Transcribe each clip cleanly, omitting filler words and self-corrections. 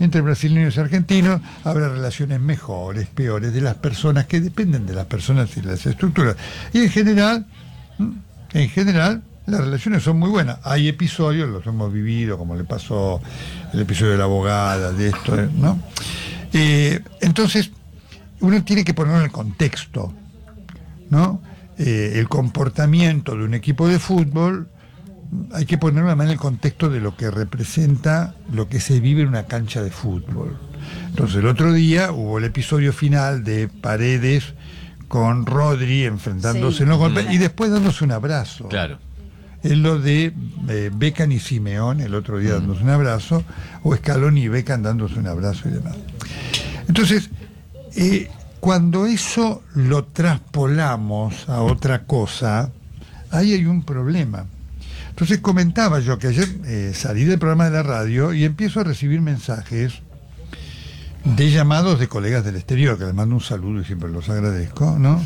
entre brasileños y argentinos habrá relaciones mejores, peores, de las personas que dependen de las personas y las estructuras. Y en general, las relaciones son muy buenas. Hay episodios, los hemos vivido, como le pasó el episodio de la abogada, de esto, ¿no? Entonces, uno tiene que ponerlo en el contexto, ¿no? El comportamiento de un equipo de fútbol hay que ponerlo además en el contexto de lo que representa lo que se vive en una cancha de fútbol. Entonces, el otro día hubo el episodio final de Paredes con Rodri enfrentándose en los golpes y después dándose un abrazo. Claro. Es lo de Beckham y Simeón el otro día dándose un abrazo, o Scaloni y Beckham dándose un abrazo y demás. Entonces, cuando eso lo traspolamos a otra cosa, ahí hay un problema. Entonces comentaba yo que ayer salí del programa de la radio y empiezo a recibir mensajes de llamados de colegas del exterior, que les mando un saludo y siempre los agradezco, ¿no?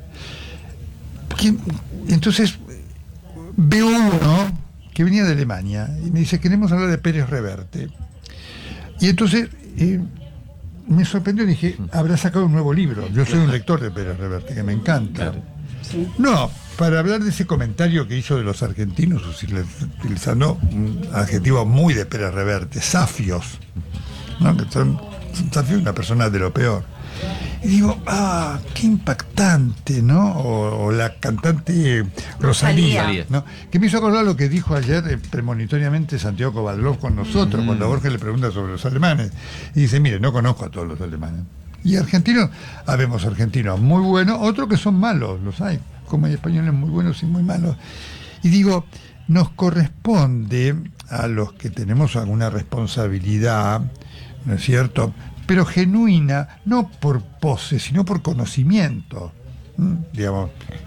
Entonces veo uno que venía de Alemania y me dice, queremos hablar de Pérez Reverte. Y entonces me sorprendió y dije, habrá sacado un nuevo libro. Yo soy un lector de Pérez Reverte, que me encanta. Sí. No, para hablar de ese comentario que hizo de los argentinos, utilizando un adjetivo muy de Pérez Reverte, safios, ¿no? Que son safios, una persona de lo peor. Y digo, qué impactante, ¿no? O la cantante Rosalía, ¿no? Que me hizo acordar lo que dijo ayer premonitoriamente Santiago Kovadlov con nosotros, cuando Borges le pregunta sobre los alemanes. Y dice, mire, no conozco a todos los alemanes. Y argentinos, habemos argentinos muy buenos, otros que son malos, los hay, como hay españoles muy buenos y muy malos. Y digo, nos corresponde a los que tenemos alguna responsabilidad, ¿no es cierto?, pero genuina, no por pose, sino por conocimiento. Digamos,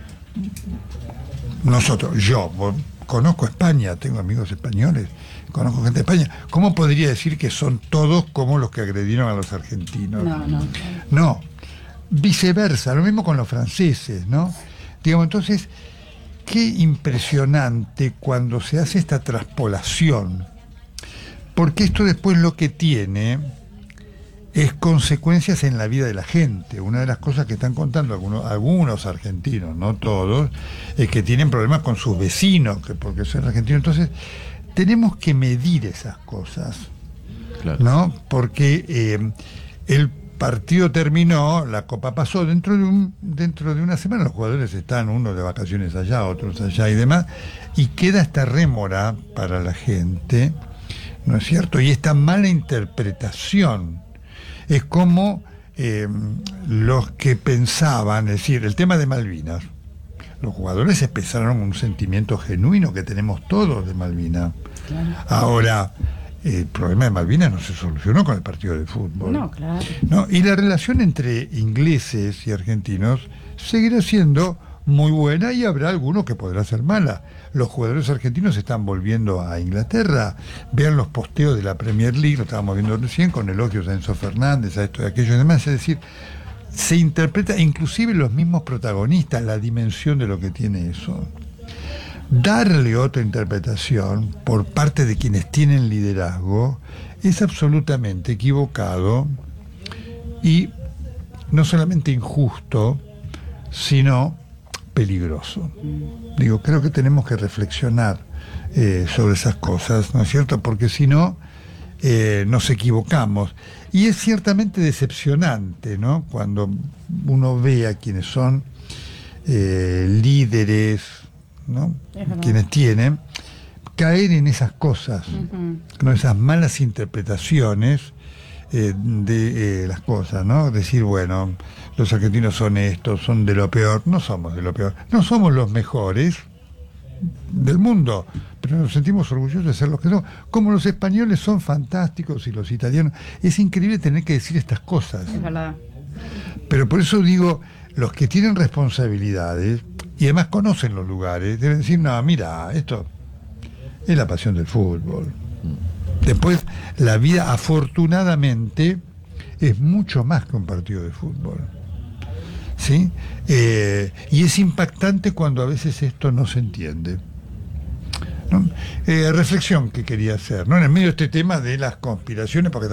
yo conozco España, tengo amigos españoles, conozco gente de España. ¿Cómo podría decir que son todos como los que agredieron a los argentinos? No, viceversa, lo mismo con los franceses, ¿no? Digamos, entonces, qué impresionante cuando se hace esta traspolación, porque esto después lo que tiene es consecuencias en la vida de la gente. Una de las cosas que están contando algunos argentinos, no todos, es que tienen problemas con sus vecinos, porque son argentinos. Entonces, tenemos que medir esas cosas, claro, ¿no? Porque el partido terminó, la Copa pasó, dentro de una semana los jugadores están, unos de vacaciones allá, otros allá y demás, y queda esta rémora para la gente, ¿no es cierto? Y esta mala interpretación. Es como los que pensaban, es decir, el tema de Malvinas. Los jugadores expresaron un sentimiento genuino que tenemos todos de Malvinas. Claro. Ahora, el problema de Malvinas no se solucionó con el partido de fútbol. No, claro. ¿No? Y la relación entre ingleses y argentinos seguirá siendo muy buena y habrá alguno que podrá ser mala. Los jugadores argentinos están volviendo a Inglaterra. Vean los posteos de la Premier League, lo estábamos viendo recién, con elogios a Enzo Fernández, a esto y aquello y demás. Es decir, se interpreta, inclusive los mismos protagonistas, la dimensión de lo que tiene eso. Darle otra interpretación por parte de quienes tienen liderazgo es absolutamente equivocado y no solamente injusto, sino peligroso. Digo, creo que tenemos que reflexionar sobre esas cosas, ¿no es cierto? Porque si no, nos equivocamos. Y es ciertamente decepcionante, ¿no? Cuando uno ve a quienes son líderes, ¿no? Quienes tienen, caer en esas cosas, ¿no? Esas malas interpretaciones de las cosas, ¿no? Decir, bueno, los argentinos son estos, son de lo peor. No somos de lo peor, no somos los mejores del mundo, pero nos sentimos orgullosos de ser los que somos. Como los españoles son fantásticos y los italianos. Es increíble tener que decir estas cosas. Es verdad. Pero por eso digo, los que tienen responsabilidades y además conocen los lugares, deben decir, no, mira, esto es la pasión del fútbol. Después, la vida, afortunadamente, es mucho más que un partido de fútbol. ¿Sí? Y es impactante cuando a veces esto no se entiende, ¿no? Reflexión que quería hacer, ¿no? En el medio de este tema de las conspiraciones, porque